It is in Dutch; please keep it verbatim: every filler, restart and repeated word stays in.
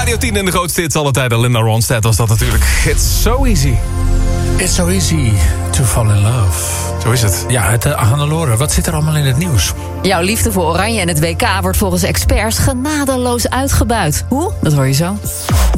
Radio tien en de grootste hits alle tijden. Linda Ronstadt was dat natuurlijk. It's so easy. It's so easy to fall in love. Zo is het. Ja, het, uh, Hannelore, wat zit er allemaal in het nieuws? Jouw liefde voor Oranje en het W K wordt volgens experts genadeloos uitgebuit. Hoe? Dat hoor je zo.